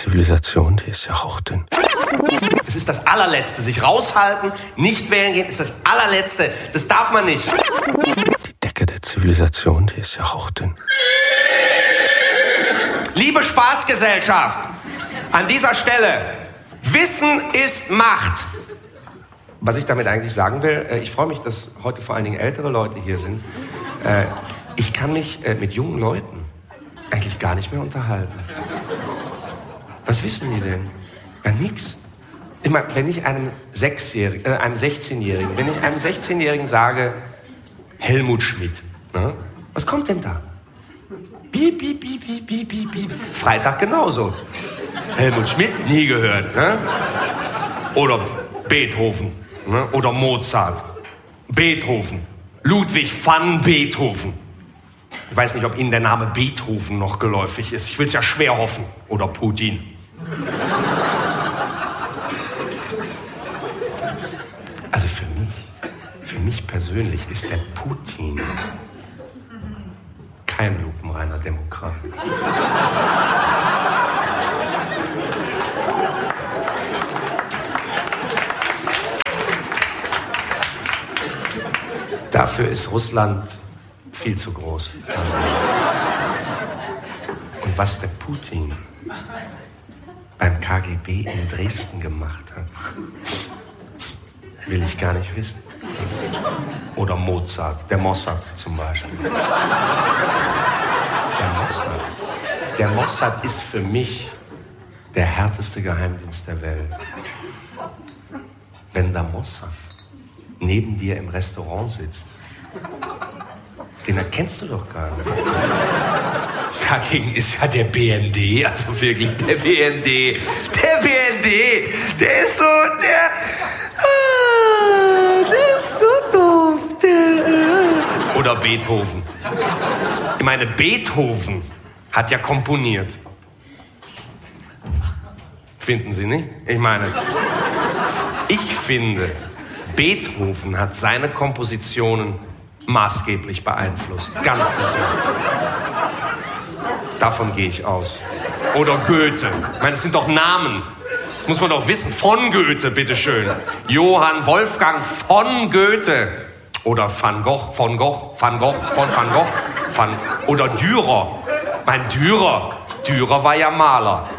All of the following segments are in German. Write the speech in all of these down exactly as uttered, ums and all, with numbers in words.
Zivilisation, die ist ja hauchdünn. Das ist das allerletzte. Sich raushalten, nicht wählen gehen, ist das allerletzte. Das darf man nicht. Die Decke der Zivilisation, die ist ja hauchdünn. Liebe Spaßgesellschaft, an dieser Stelle, Wissen ist Macht. Was ich damit eigentlich sagen will, ich freue mich, dass heute vor allen Dingen ältere Leute hier sind. Ich kann mich mit jungen Leuten eigentlich gar nicht mehr unterhalten. Was wissen die denn? Ja, nix. Ich meine, wenn ich einem Sechsjährigen, äh, einem sechzehnjährigen, wenn ich einem sechzehnjährigen sage, Helmut Schmidt, ne? Was kommt denn da? Piep, piep, piep, piep, piep, piep, piep. Freitag genauso. Helmut Schmidt, nie gehört, ne? Oder Beethoven, ne? Oder Mozart. Beethoven. Ludwig van Beethoven. Ich weiß nicht, ob Ihnen der Name Beethoven noch geläufig ist. Ich will es ja schwer hoffen. Oder Putin. Also für mich, für mich persönlich ist der Putin kein lupenreiner Demokrat. Dafür ist Russland viel zu groß. Und was der Putin beim K G B in Dresden gemacht hat, will ich gar nicht wissen. Oder Mozart, der Mossad zum Beispiel. Der Mossad. Der Mossad ist für mich der härteste Geheimdienst der Welt. Wenn der Mossad neben dir im Restaurant sitzt, den erkennst du doch gar nicht. Dagegen ist ja der B N D, also wirklich der B N D. Der B N D, der ist so, der, ah, der ist so doof. Der, oder Beethoven. Ich meine, Beethoven hat ja komponiert. Finden Sie nicht? Ich meine, ich finde, Beethoven hat seine Kompositionen maßgeblich beeinflusst. Ganz sicher. Davon gehe ich aus. Oder Goethe. Ich meine, das sind doch Namen. Das muss man doch wissen. Von Goethe, bitteschön. Johann Wolfgang von Goethe. Oder Van Gogh, von Gogh, Van Gogh, von Van Gogh. Van, oder Dürer. Mein Dürer. Dürer war ja Maler.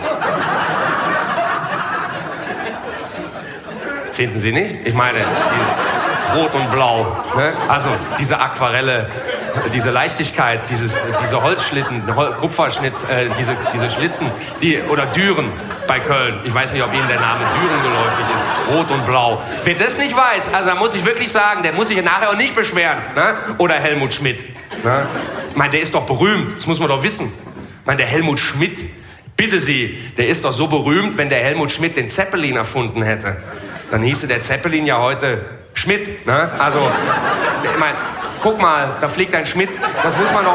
Finden Sie nicht? Ich meine, Rot und Blau. Ne? Also diese Aquarelle, diese Leichtigkeit, dieses, diese Holzschlitten, Hol Kupferschnitt, äh, diese, diese Schlitzen, die, oder Düren bei Köln. Ich weiß nicht, ob Ihnen der Name Düren geläufig ist. Rot und Blau. Wer das nicht weiß, also da muss ich wirklich sagen, der muss sich nachher auch nicht beschweren. Ne? Oder Helmut Schmidt. Ne? Ich meine, der ist doch berühmt. Das muss man doch wissen. Ich meine, der Helmut Schmidt, bitte Sie, der ist doch so berühmt, wenn der Helmut Schmidt den Zeppelin erfunden hätte. Dann hieße der Zeppelin ja heute Schmidt, ne? Also, ich meine, guck mal, da fliegt ein Schmidt, das muss man doch,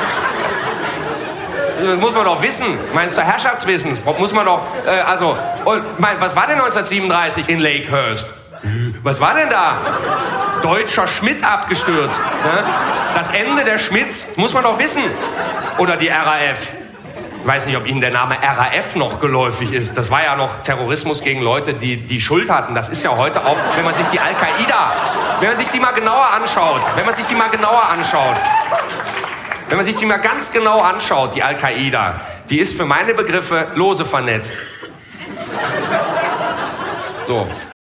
das muss man doch wissen. Ich meine, das ist doch Herrschaftswissen, das muss man doch, äh, also, und, ich meine, was war denn neunzehnhundertsiebenunddreißig in Lakehurst? Was war denn da? Deutscher Schmidt abgestürzt, ne? Das Ende der Schmidts, muss man doch wissen. Oder die R A F. Ich weiß nicht, ob Ihnen der Name R A F noch geläufig ist. Das war ja noch Terrorismus gegen Leute, die die Schuld hatten. Das ist ja heute auch, wenn man sich die Al-Qaida, wenn man sich die mal genauer anschaut, wenn man sich die mal genauer anschaut, wenn man sich die mal ganz genau anschaut, die Al-Qaida, die ist für meine Begriffe lose vernetzt. So,